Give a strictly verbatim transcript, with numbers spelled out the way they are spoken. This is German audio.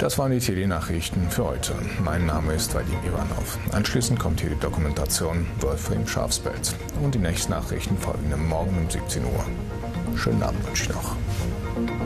Das waren die T D-Nachrichten für heute. Mein Name ist Vadim Ivanov. Anschließend kommt hier die Dokumentation Wolfram Schafspelz. Und die nächsten Nachrichten folgen morgen um siebzehn Uhr. Schönen Abend wünsche ich noch.